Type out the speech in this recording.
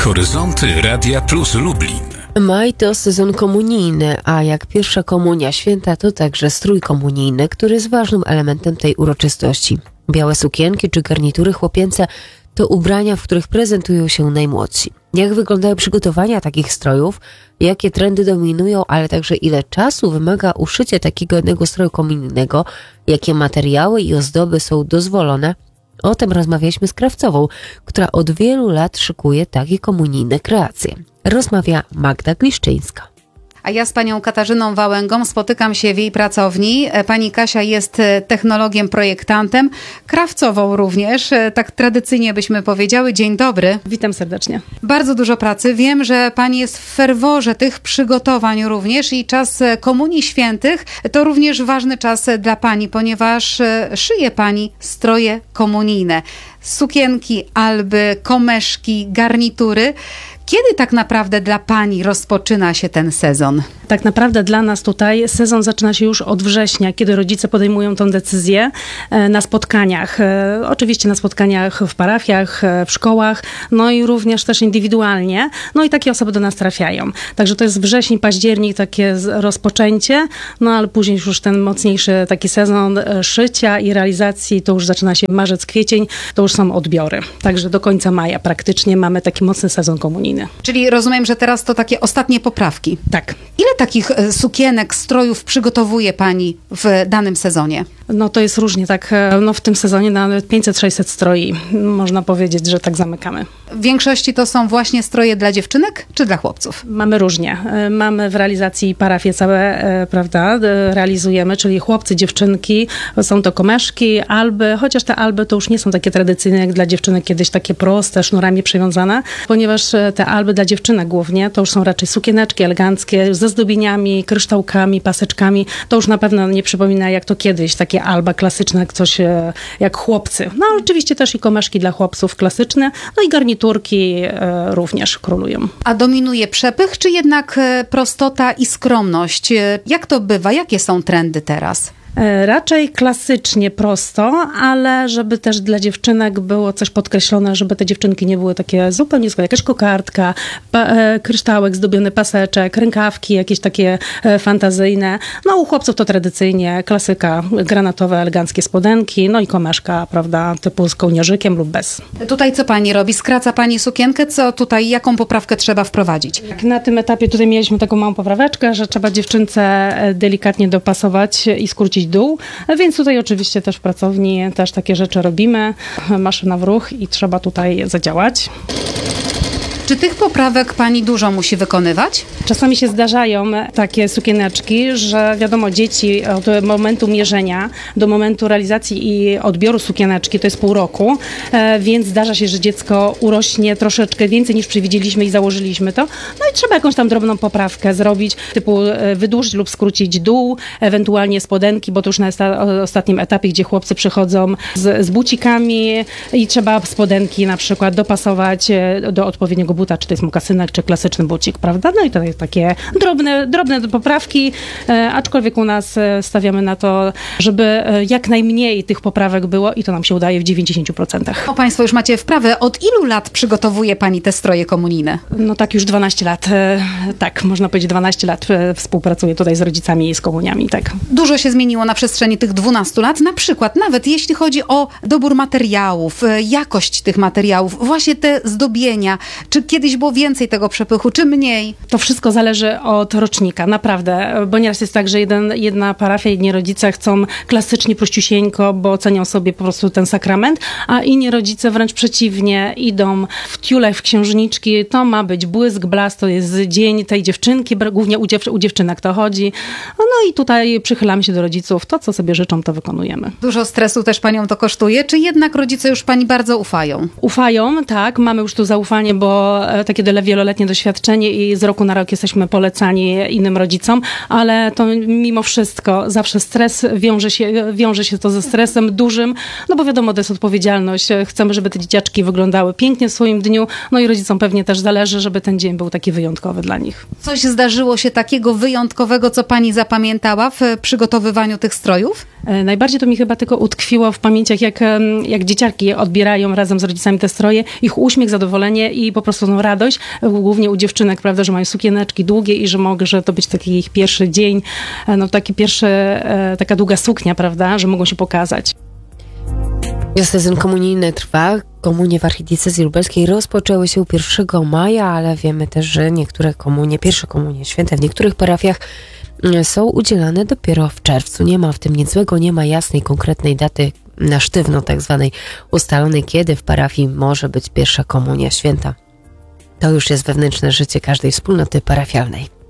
Horyzonty Radia Plus Lublin. Maj to sezon komunijny, a jak pierwsza komunia święta, to także strój komunijny, który jest ważnym elementem tej uroczystości. Białe sukienki czy garnitury chłopięce to ubrania, w których prezentują się najmłodsi. Jak wyglądają przygotowania takich strojów, jakie trendy dominują, ale także ile czasu wymaga uszycie takiego jednego stroju komunijnego, jakie materiały i ozdoby są dozwolone? O tym rozmawialiśmy z krawcową, która od wielu lat szykuje takie komunijne kreacje. Rozmawia Magda Gliszczyńska. A ja z panią Katarzyną Wałęgą spotykam się w jej pracowni. Pani Kasia jest technologiem, projektantem, krawcową również, tak tradycyjnie byśmy powiedziały. Dzień dobry. Witam serdecznie. Bardzo dużo pracy. Wiem, że pani jest w ferworze tych przygotowań również i czas Komunii Świętych to również ważny czas dla pani, ponieważ szyje pani stroje komunijne. Sukienki, alby, komeszki, garnitury. Kiedy tak naprawdę dla pani rozpoczyna się ten sezon? Tak naprawdę dla nas tutaj sezon zaczyna się już od września, kiedy rodzice podejmują tę decyzję na spotkaniach. Oczywiście na spotkaniach w parafiach, w szkołach, no i również też indywidualnie. No i takie osoby do nas trafiają. Także to jest wrzesień, październik, takie rozpoczęcie, no ale później już ten mocniejszy taki sezon szycia i realizacji, to już zaczyna się marzec, kwiecień, to już są odbiory. Także do końca maja praktycznie mamy taki mocny sezon komunijny. Czyli rozumiem, że teraz to takie ostatnie poprawki. Tak. Ile takich sukienek, strojów przygotowuje pani w danym sezonie? No to jest różnie, tak, no w tym sezonie nawet 500-600 stroi, można powiedzieć, że tak zamykamy. W większości to są właśnie stroje dla dziewczynek czy dla chłopców? Mamy różnie. Mamy w realizacji parafie całe, prawda, realizujemy, czyli chłopcy, dziewczynki, są to komeszki, alby, chociaż te alby to już nie są takie tradycyjne jak dla dziewczynek, kiedyś takie proste, sznurami przywiązane, ponieważ te alby dla dziewczynek głównie to już są raczej sukieneczki eleganckie, ze zdobieniami, kryształkami, paseczkami. To już na pewno nie przypomina jak to kiedyś, takie alba klasyczne, jak coś jak chłopcy. No oczywiście też i komeszki dla chłopców klasyczne, no i garniturki również królują. A dominuje przepych, czy jednak prostota i skromność? Jak to bywa? Jakie są trendy teraz? Raczej klasycznie prosto, ale żeby też dla dziewczynek było coś podkreślone, żeby te dziewczynki nie były takie zupełnie zwykłe. Jakaś kokardka, kryształek, zdobiony paseczek, rękawki jakieś takie fantazyjne. No u chłopców to tradycyjnie klasyka, granatowe, eleganckie spodenki, no i komeszka, prawda, typu z kołnierzykiem lub bez. Tutaj co pani robi? Skraca pani sukienkę? Co tutaj, jaką poprawkę trzeba wprowadzić? Na tym etapie tutaj mieliśmy taką małą popraweczkę, że trzeba dziewczynce delikatnie dopasować i skrócić dół, więc tutaj oczywiście też w pracowni też takie rzeczy robimy. Maszyna w ruch i trzeba tutaj zadziałać. Czy tych poprawek pani dużo musi wykonywać? Czasami się zdarzają takie sukieneczki, że wiadomo, dzieci od momentu mierzenia do momentu realizacji i odbioru sukieneczki to jest pół roku, więc zdarza się, że dziecko urośnie troszeczkę więcej niż przewidzieliśmy i założyliśmy to. No i trzeba jakąś tam drobną poprawkę zrobić, typu wydłużyć lub skrócić dół, ewentualnie spodenki, bo to już na ostatnim etapie, gdzie chłopcy przychodzą z bucikami i trzeba spodenki na przykład dopasować do odpowiedniego buta, czy to jest mokasynek, czy klasyczny bucik, prawda? No i to jest takie drobne poprawki, aczkolwiek u nas stawiamy na to, żeby jak najmniej tych poprawek było i to nam się udaje w 90%. O, państwo już macie wprawę. Od ilu lat przygotowuje pani te stroje komunijne? No tak, już 12 lat. Tak, można powiedzieć 12 lat współpracuję tutaj z rodzicami i z komuniami, tak. Dużo się zmieniło na przestrzeni tych 12 lat, na przykład nawet jeśli chodzi o dobór materiałów, jakość tych materiałów, właśnie te zdobienia, czy kiedyś było więcej tego przepychu, czy mniej? To wszystko zależy od rocznika, naprawdę, bo nieraz jest tak, że jedna parafia, jedni rodzice chcą klasycznie, prościusieńko, bo cenią sobie po prostu ten sakrament, a inni rodzice wręcz przeciwnie, idą w tiule, w księżniczki, to ma być błysk, blask, to jest dzień tej dziewczynki, głównie u dziewczynek to chodzi. No i tutaj przychylamy się do rodziców, to co sobie życzą, to wykonujemy. Dużo stresu też panią to kosztuje, czy jednak rodzice już pani bardzo ufają? Ufają, tak, mamy już tu zaufanie, bo takie wieloletnie doświadczenie i z roku na rok jesteśmy polecani innym rodzicom, ale to mimo wszystko zawsze stres wiąże się to ze stresem dużym, no bo wiadomo, to jest odpowiedzialność. Chcemy, żeby te dzieciaczki wyglądały pięknie w swoim dniu, no i rodzicom pewnie też zależy, żeby ten dzień był taki wyjątkowy dla nich. Coś zdarzyło się takiego wyjątkowego, co pani zapamiętała w przygotowywaniu tych strojów? Najbardziej to mi chyba tylko utkwiło w pamięciach, jak dzieciaki odbierają razem z rodzicami te stroje, ich uśmiech, zadowolenie i po prostu nieskończoną radość, głównie u dziewczynek, prawda, że mają sukieneczki długie i że może to być taki ich pierwszy dzień, no taki pierwszy, taka długa suknia, prawda, że mogą się pokazać. Sezon komunijny trwa. Komunie w archidiecezji lubelskiej rozpoczęły się 1 maja, ale wiemy też, że niektóre komunie, pierwsze komunie święte w niektórych parafiach są udzielane dopiero w czerwcu. Nie ma w tym nic złego, nie ma jasnej, konkretnej daty na sztywno tak zwanej ustalonej, kiedy w parafii może być pierwsza komunia święta. To już jest wewnętrzne życie każdej wspólnoty parafialnej.